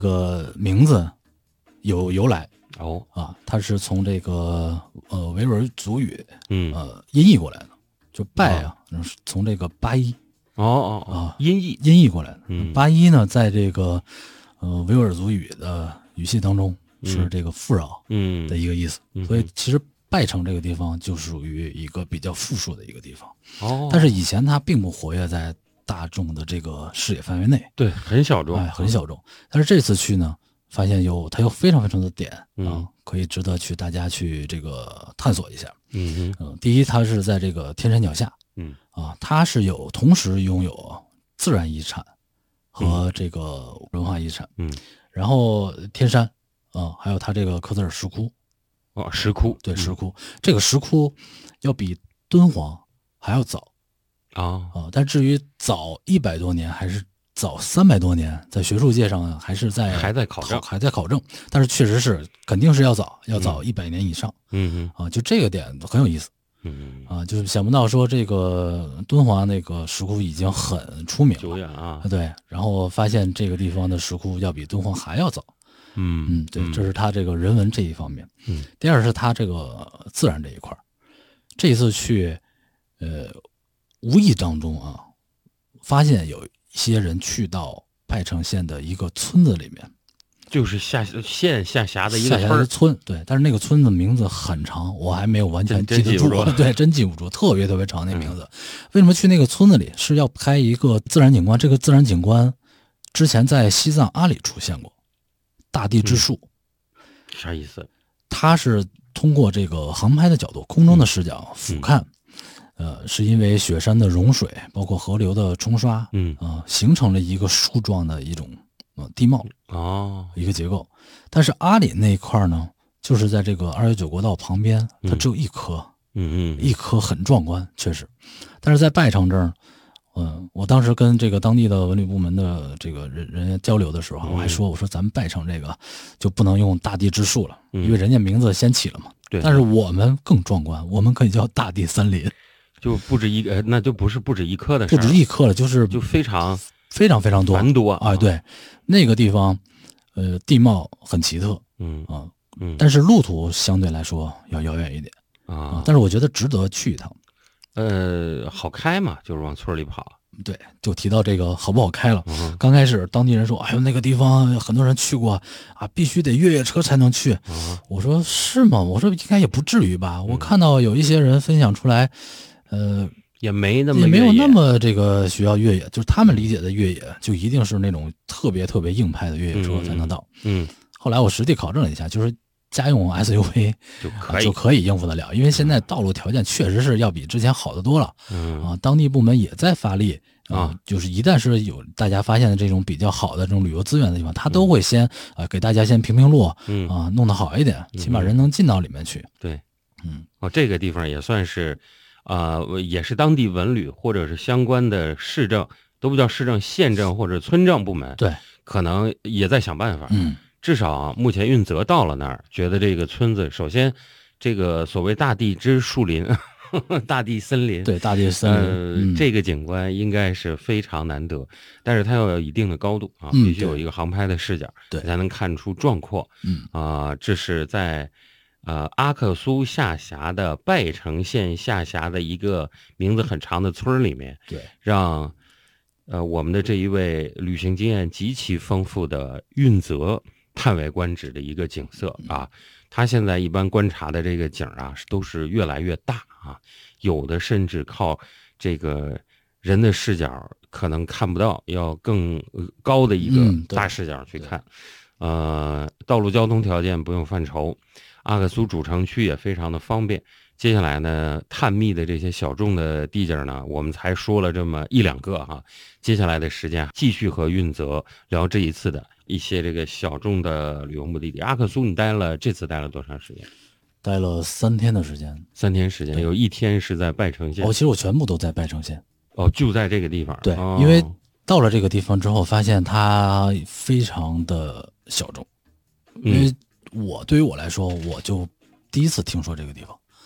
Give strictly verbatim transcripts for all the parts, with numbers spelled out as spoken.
个名字有由来哦啊，它是从这个呃维吾尔族语嗯呃音译过来的，就拜啊，哦、从这个八一哦哦哦啊音译音译过来的。 嗯八一呢，在这个呃维吾尔族语的语系当中是这个富饶嗯的一个意思， 嗯所以其实拜城这个地方就属于一个比较富庶的一个地方。 哦， 但是以前它并不活跃在大众的这个视野范围内， 对，很小众， 哎，很小众。但是这次去呢，发现有它有非常非常的点啊、 嗯， 可以值得去大家去这个探索一下。 嗯嗯，第一，它是在这个天山脚下， 嗯啊，它是有同时拥有自然遗产和这个文化遗产。 嗯， 然后天山啊，还有它这个科泽尔石窟， 哦，石窟， 对，石窟、嗯、这个石窟要比敦煌还要早啊啊，但至于早一百多年还是早三百多年，在学术界上还是在还在考证， 还在考证，但是确实是肯定是要早，要早一百年以上。 嗯嗯啊，就这个点很有意思。 嗯啊，就是想不到说这个敦煌那个石窟已经很出名了， 久远啊， 对，然后发现这个地方的石窟要比敦煌还要早。 嗯嗯，对，这是它这个人文这一方面。 嗯， 第二是它这个自然这一块。这一次去，呃，无意当中啊，发现有一些人去到拜城县的一个村子里面， 就是下县下辖的一个村村，对，但是那个村子名字很长，我还没有完全记得住，对，真记不住，特别特别长那名字。嗯、为什么去那个村子里？是要拍一个自然景观，这个自然景观之前在西藏阿里出现过，大地之树。 嗯、啥意思？ 它是通过这个航拍的角度，空中的视角俯瞰。嗯呃，是因为雪山的融水，包括河流的冲刷， 嗯啊、呃，形成了一个树状的一种呃地貌哦， 一个结构。但是阿里那一块呢，就是在这个二幺九国道旁边，它只有一棵， 嗯嗯， 一棵很壮观，确实。但是在拜城这儿，嗯、呃，我当时跟这个当地的文旅部门的这个人人家交流的时候，我还说，我说咱们拜城这个就不能用大地之树了， 嗯、 因为人家名字先起了嘛。 对。 但是我们更壮观，我们可以叫大地森林。 就不止一个，那就不是不止一棵的事， 不止一棵了，就是就非常非常非常多， 繁多啊！对，那个地方，呃，地貌很奇特， 嗯啊， 嗯， 但是路途相对来说要遥远一点啊， 但是我觉得值得去一趟。 呃，好开嘛，就是往村里跑。 对，就提到这个好不好开了。 嗯、 刚开始当地人说：“哎呦，那个地方很多人去过啊，必须得越野车才能去。 嗯” 我说：“是吗？”我说：“应该也不至于吧。”我看到有一些人分享出来。呃， 也没那么也没有那么这个需要越野，就是他们理解的越野，就一定是那种特别特别硬派的越野车才能到。 嗯，嗯后来我实地考证了一下，就是家用 S U V 就可以、啊、 就可以应付得了，因为现在道路条件确实是要比之前好得多了。 嗯啊，当地部门也在发力啊、 呃，就是一旦是有大家发现的这种比较好的这种旅游资源的地方，他都会先啊、呃、给大家先评评路， 嗯啊弄得好一点，起码人能进到里面去。 对， 嗯， 哦，这个地方也算是。啊、呃，也是当地文旅或者是相关的市政，都不叫市政，县政或者村政部门， 对， 可能也在想办法。 嗯， 至少、啊、目前运泽到了那儿，觉得这个村子，首先这个所谓大地之树林，呵呵大地森林， 对，大地森林， 呃、 嗯， 这个景观应该是非常难得，但是它要有一定的高度啊， 嗯、 必须有一个航拍的视角， 对， 才能看出壮阔。 嗯啊、呃，这是在。呃，阿克苏下辖的拜城县下辖的一个名字很长的村里面， 对， 让呃我们的这一位旅行经验极其丰富的运泽叹为观止的一个景色啊。他现在一般观察的这个景啊，都是越来越大啊，有的甚至靠这个人的视角可能看不到，要更高的一个大视角去看。嗯、呃，道路交通条件不用犯愁。阿克苏主城区也非常的方便。接下来呢，探秘的这些小众的地界呢，我们才说了这么一两个哈。接下来的时间继续和运泽聊这一次的一些这个小众的旅游目的地。阿克苏，你待了这次待了多长时间？ 待了三天的时间。 三天时间，有一天是在拜城县。 哦，其实我全部都在拜城县。 哦，就在这个地方。 对， 哦、 因为到了这个地方之后，发现它非常的小众，因为、嗯。我对于我来说，我就第一次听说这个地方，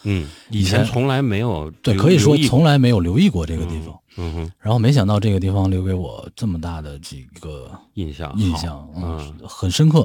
嗯，以以前从来没有对， 留可以说留意从来没有留意过这个地方。 嗯哼， 然后没想到这个地方留给我这么大的几个印象印象， 嗯， 很深刻。